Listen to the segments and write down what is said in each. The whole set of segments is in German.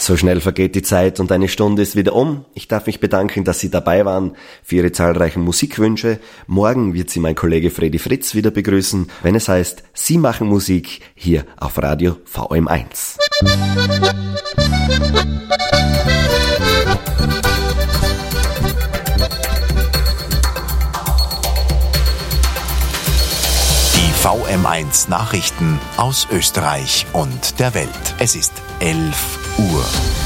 So schnell vergeht die Zeit und eine Stunde ist wieder um. Ich darf mich bedanken, dass Sie dabei waren, für Ihre zahlreichen Musikwünsche. Morgen wird Sie mein Kollege Freddy Fritz wieder begrüßen, wenn es heißt, Sie machen Musik hier auf Radio VM1. Die VM1 Nachrichten aus Österreich und der Welt. Es ist 11 Uhr.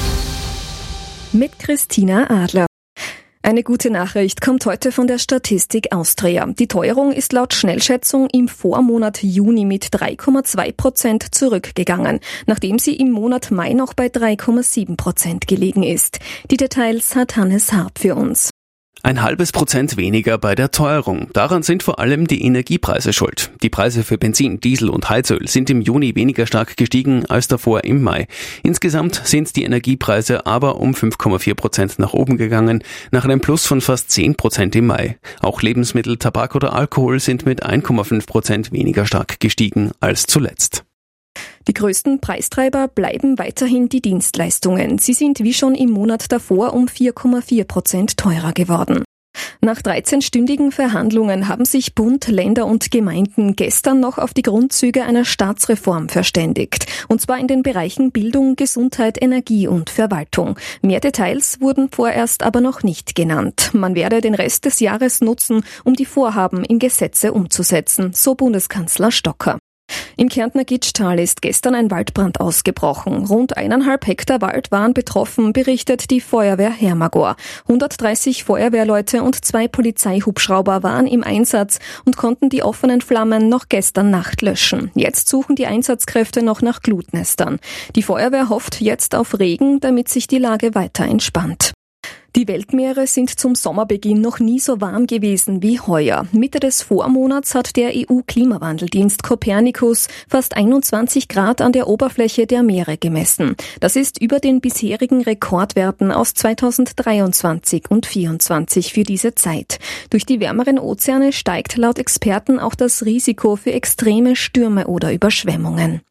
Mit Christina Adler. Eine gute Nachricht kommt heute von der Statistik Austria. Die Teuerung ist laut Schnellschätzung im Vormonat Juni mit 3,2% zurückgegangen, nachdem sie im Monat Mai noch bei 3,7% gelegen ist. Die Details hat Hannes Harp für uns. 0,5% weniger bei der Teuerung. Daran sind vor allem die Energiepreise schuld. Die Preise für Benzin, Diesel und Heizöl sind im Juni weniger stark gestiegen als davor im Mai. Insgesamt sind die Energiepreise aber um 5,4% nach oben gegangen, nach einem Plus von fast 10% im Mai. Auch Lebensmittel, Tabak oder Alkohol sind mit 1,5% weniger stark gestiegen als zuletzt. Die größten Preistreiber bleiben weiterhin die Dienstleistungen. Sie sind wie schon im Monat davor um 4,4% teurer geworden. Nach 13-stündigen Verhandlungen haben sich Bund, Länder und Gemeinden gestern noch auf die Grundzüge einer Staatsreform verständigt. Und zwar in den Bereichen Bildung, Gesundheit, Energie und Verwaltung. Mehr Details wurden vorerst aber noch nicht genannt. Man werde den Rest des Jahres nutzen, um die Vorhaben in Gesetze umzusetzen, so Bundeskanzler Stocker. Im Kärntner Gitschtal ist gestern ein Waldbrand ausgebrochen. Rund 1,5 Hektar Wald waren betroffen, berichtet die Feuerwehr Hermagor. 130 Feuerwehrleute und 2 Polizeihubschrauber waren im Einsatz und konnten die offenen Flammen noch gestern Nacht löschen. Jetzt suchen die Einsatzkräfte noch nach Glutnestern. Die Feuerwehr hofft jetzt auf Regen, damit sich die Lage weiter entspannt. Die Weltmeere sind zum Sommerbeginn noch nie so warm gewesen wie heuer. Mitte des Vormonats hat der EU-Klimawandeldienst Copernicus fast 21 Grad an der Oberfläche der Meere gemessen. Das ist über den bisherigen Rekordwerten aus 2023 und 2024 für diese Zeit. Durch die wärmeren Ozeane steigt laut Experten auch das Risiko für extreme Stürme oder Überschwemmungen.